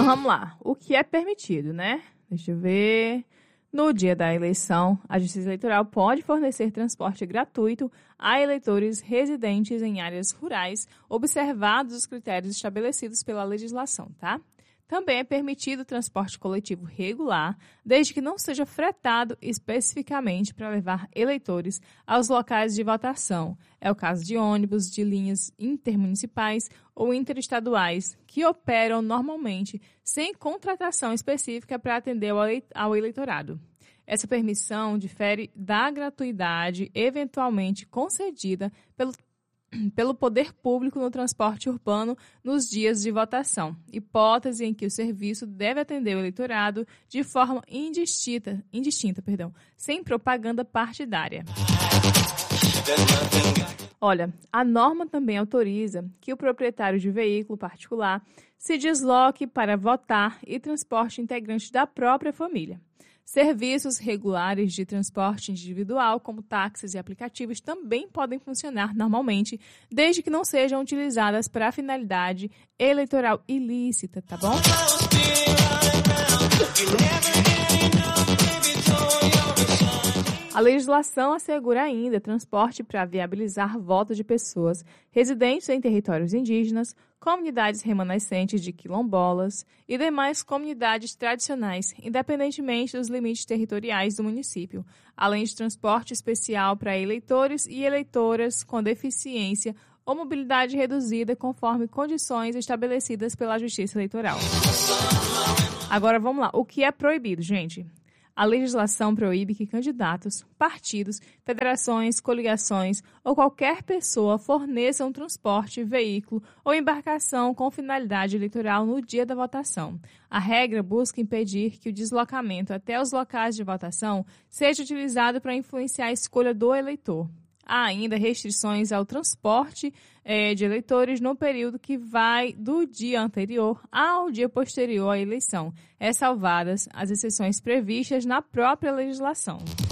Então, vamos lá. O que é permitido, né? Deixa eu ver. No dia da eleição, a Justiça Eleitoral pode fornecer transporte gratuito a eleitores residentes em áreas rurais, observados os critérios estabelecidos pela legislação, tá? Também é permitido o transporte coletivo regular, desde que não seja fretado especificamente para levar eleitores aos locais de votação. É o caso de ônibus de linhas intermunicipais ou interestaduais, que operam normalmente sem contratação específica para atender ao eleitorado. Essa permissão difere da gratuidade eventualmente concedida pelo poder público no transporte urbano nos dias de votação, hipótese em que o serviço deve atender o eleitorado de forma indistinta, sem propaganda partidária. Olha, a norma também autoriza que o proprietário de veículo particular se desloque para votar e transporte integrantes da própria família. Serviços regulares de transporte individual, como táxis e aplicativos, também podem funcionar normalmente, desde que não sejam utilizadas para finalidade eleitoral ilícita, tá bom? A legislação assegura ainda transporte para viabilizar voto de pessoas residentes em territórios indígenas, comunidades remanescentes de quilombolas e demais comunidades tradicionais, independentemente dos limites territoriais do município, além de transporte especial para eleitores e eleitoras com deficiência ou mobilidade reduzida conforme condições estabelecidas pela Justiça Eleitoral. Agora vamos lá, o que é proibido, gente? A legislação proíbe que candidatos, partidos, federações, coligações ou qualquer pessoa forneçam transporte, veículo ou embarcação com finalidade eleitoral no dia da votação. A regra busca impedir que o deslocamento até os locais de votação seja utilizado para influenciar a escolha do eleitor. Há ainda restrições ao transporte de eleitores no período que vai do dia anterior ao dia posterior à eleição, ressalvadas as exceções previstas na própria legislação.